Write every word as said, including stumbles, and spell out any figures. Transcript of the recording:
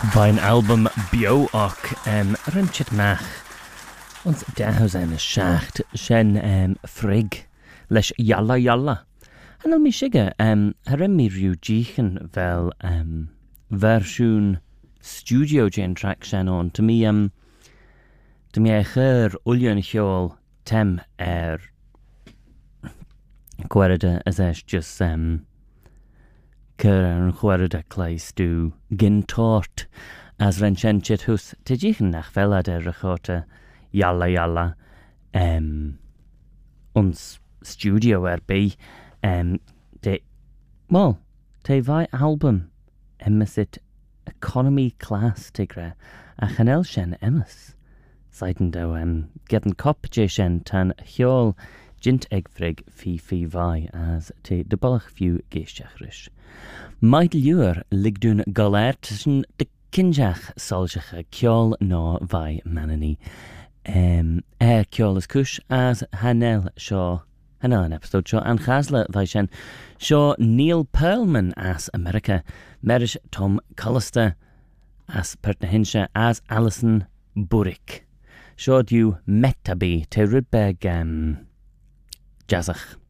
Bain album bio och um, rinchit mach ons dahos en shacht shen um, frig lesh yalla yalla en al mi shige um, harem mi riu jichen vel um, versioen studio gen track shen on to me um, to me a chur ullion hiol tem er gwerda as esh just um, Cur an chwerda clais du gin tort as renchent hus te jichen nach vella der rechote yalla yalla um, ons studio er be um, de well te vai album emmesit economy class tigre a chanel shen emmes seiten do um, getting cop jeshen tan hiol jint egfrig fi fi vai as te de balach few geestjachrish. Maid liur ligdun galertischen de kinjach soljache kjol no vai manani. Um, er kjol is kush as hanel shaw hanel an episode shaw an chasla vai shen shaw Neil Pearlman as America merish Tom Collister as Pertnahinsha as Alison Burrick. Shaw du metabi te rudberg um, Jazzach.